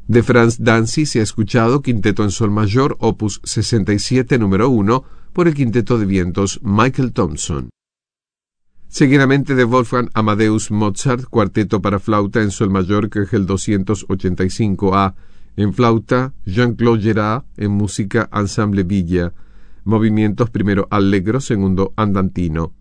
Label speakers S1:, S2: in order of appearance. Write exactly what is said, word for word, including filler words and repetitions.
S1: De Franz Danzi se ha escuchado Quinteto en Sol Mayor, opus sesenta y siete, número uno, por el Quinteto de Vientos Michael Thompson. Seguidamente de Wolfgang Amadeus Mozart, Cuarteto para flauta en Sol Mayor, que es el doscientos ochenta y cinco A, en flauta Jean-Claude Gerard, en música Ensemble Villa, movimientos primero allegro, segundo andantino.